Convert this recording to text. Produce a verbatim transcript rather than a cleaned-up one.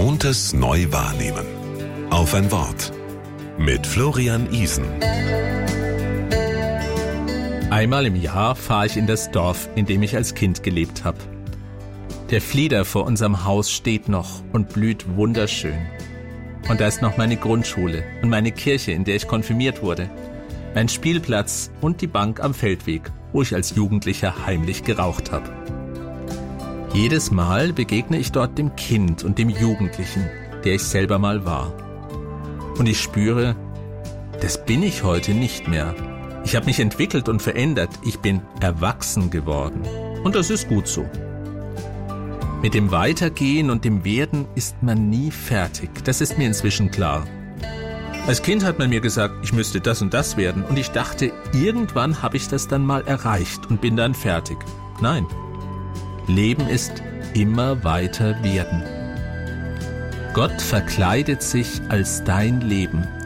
Gewohntes neu wahrnehmen. Auf ein Wort. Mit Florian Isen. Einmal im Jahr fahre ich in das Dorf, in dem ich als Kind gelebt habe. Der Flieder vor unserem Haus steht noch und blüht wunderschön. Und da ist noch meine Grundschule und meine Kirche, in der ich konfirmiert wurde, mein Spielplatz und die Bank am Feldweg, wo ich als Jugendlicher heimlich geraucht habe. Jedes Mal begegne ich dort dem Kind und dem Jugendlichen, der ich selber mal war. Und ich spüre, das bin ich heute nicht mehr. Ich habe mich entwickelt und verändert. Ich bin erwachsen geworden. Und das ist gut so. Mit dem Weitergehen und dem Werden ist man nie fertig. Das ist mir inzwischen klar. Als Kind hat man mir gesagt, ich müsste das und das werden. Und ich dachte, irgendwann habe ich das dann mal erreicht und bin dann fertig. Nein. Leben ist immer weiter werden. Gott verkleidet sich als dein Leben